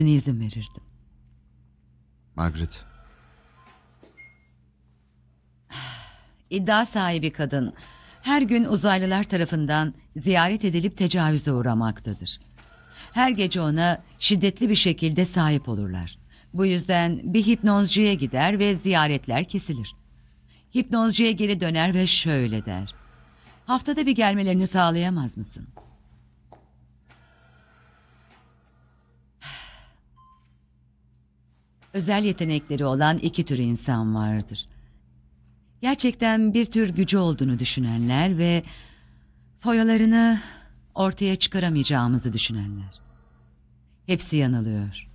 izin verirdim. Margaret. İddia sahibi kadın her gün uzaylılar tarafından ziyaret edilip tecavüze uğramaktadır. Her gece ona şiddetli bir şekilde sahip olurlar. Bu yüzden bir hipnozcuya gider ve ziyaretler kesilir. Hipnozcuya geri döner ve şöyle der: "Haftada bir gelmelerini sağlayamaz mısın?" Özel yetenekleri olan iki tür insan vardır. Gerçekten bir tür gücü olduğunu düşünenler ve foyalarını ortaya çıkaramayacağımızı düşünenler. Hepsi yanılıyor.